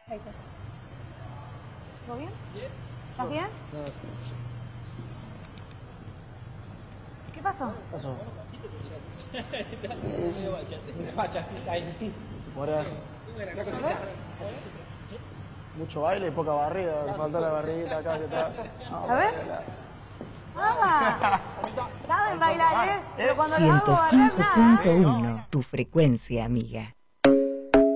Ahí está. ¿Todo bien? ¿Estás bien? ¿Qué pasó? Pasó. Mucho baile y poca barriga. Le falta la barriguita acá que está. No, A ver. ¡Ah! ¿Saben bailar, Pero cuando lo hago barrer, nada. 105.1, tu frecuencia, amiga.